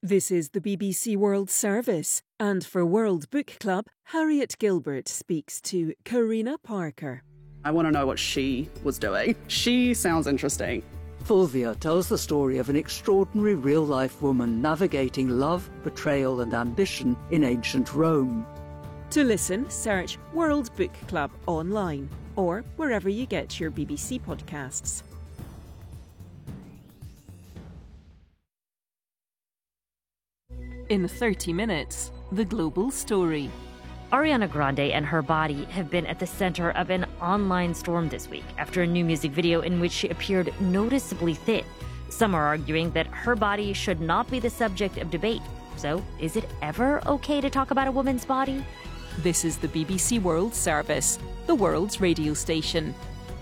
This is the BBC World Service, and for World Book Club, Harriet Gilbert speaks to Karina Parker. I want to know what she was doing. She sounds interesting. Fulvia tells the story of an extraordinary real-life woman navigating love, betrayal and ambition in ancient Rome. To listen, search World Book Club online or wherever you get your BBC podcasts. In 30 minutes, the global story. Ariana Grande and her body have been at the center of an online storm this week after a new music video in which she appeared noticeably thin. Some are arguing that her body should not be the subject of debate. So, is it ever okay to talk about a woman's body? This is the BBC World Service, the world's radio station.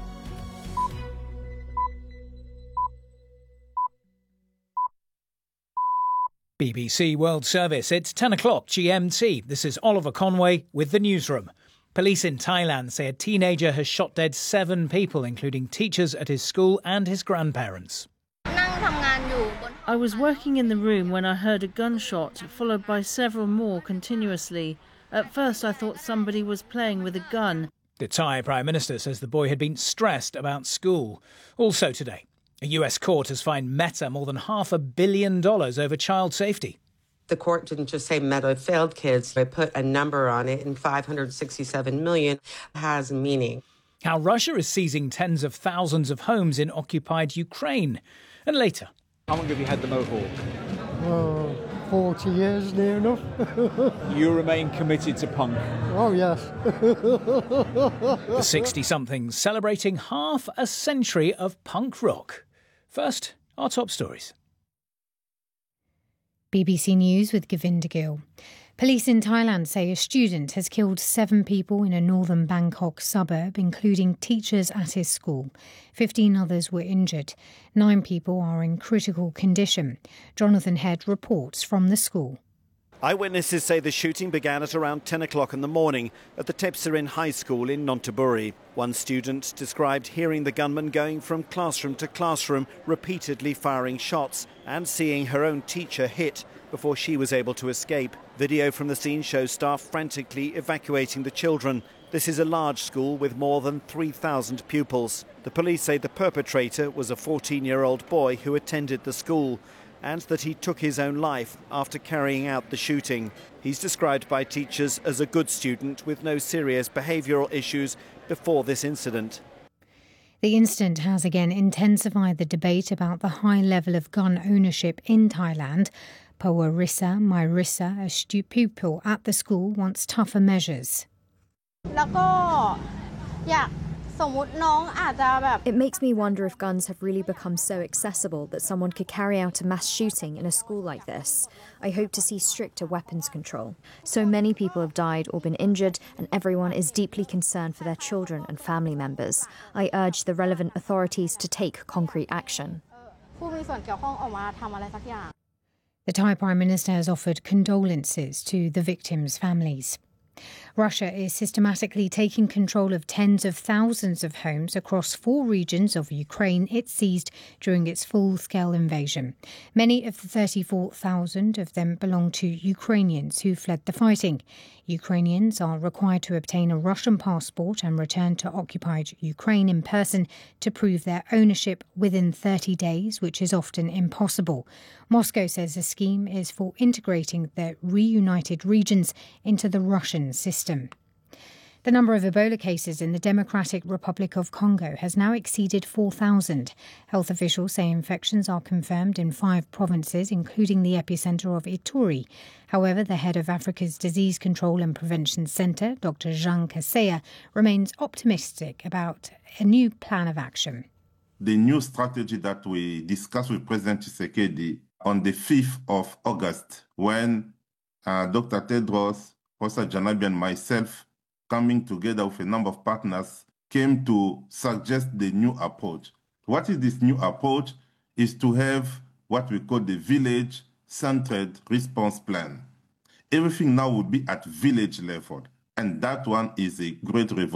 BBC World Service, it's 10 o'clock GMT. This is Oliver Conway with the newsroom. Police in Thailand say a teenager has shot dead 7 people, including teachers at his school and his grandparents. I was working in the room when I heard a gunshot, followed by several more continuously. At first I thought somebody was playing with a gun. The Thai Prime Minister says the boy had been stressed about school. Also today, a US court has fined Meta more than $500 million over child safety. The court didn't just say Meta failed kids. They put a number on it, and $567 million has meaning. How Russia is seizing tens of thousands of homes in occupied Ukraine. And later. How long have you had the Mohawk? 40 years, near enough. You remain committed to punk? Oh, yes. The 60-somethings celebrating half a century of punk rock. First, our top stories. BBC News with Govinda Gill. Police in Thailand say a student has killed 7 people in a northern Bangkok suburb, including teachers at his school. 15 others were injured. 9 people are in critical condition. Jonathan Head reports from the school. Eyewitnesses say the shooting began at around 10 o'clock in the morning at the Tepsirin High School in Nonthaburi. One student described hearing the gunman going from classroom to classroom, repeatedly firing shots, and seeing her own teacher hit before she was able to escape. Video from the scene shows staff frantically evacuating the children. This is a large school with more than 3,000 pupils. The police say the perpetrator was a 14-year-old boy who attended the school, and that he took his own life after carrying out the shooting. He's described by teachers as a good student with no serious behavioural issues before this incident. The incident has again intensified the debate about the high level of gun ownership in Thailand. Pawarissa Myrissa, a student pupil at the school, wants tougher measures. It makes me wonder if guns have really become so accessible that someone could carry out a mass shooting in a school like this. I hope to see stricter weapons control. So many people have died or been injured, and everyone is deeply concerned for their children and family members. I urge the relevant authorities to take concrete action. The Thai Prime Minister has offered condolences to the victims' families. Russia is systematically taking control of tens of thousands of homes across 4 regions of Ukraine it seized during its full-scale invasion. Many of the 34,000 of them belong to Ukrainians who fled the fighting. Ukrainians are required to obtain a Russian passport and return to occupied Ukraine in person to prove their ownership within 30 days, which is often impossible. Moscow says the scheme is for integrating the reunited regions into the Russian system. The number of Ebola cases in the Democratic Republic of Congo has now exceeded 4,000. Health officials say infections are confirmed in 5 provinces, including the epicentre of Ituri. However, the head of Africa's Disease Control and Prevention Centre, Dr. Jean Kaseya, remains optimistic about a new plan of action. The new strategy that we discussed with President Tshisekedi on the 5th of August, when Dr. Tedros, Professor Janabi and myself, coming together with a number of partners, came to suggest the new approach. What is this new approach? Is to have what we call the village-centered response plan. Everything now would be at village level, and that one is a great revolution.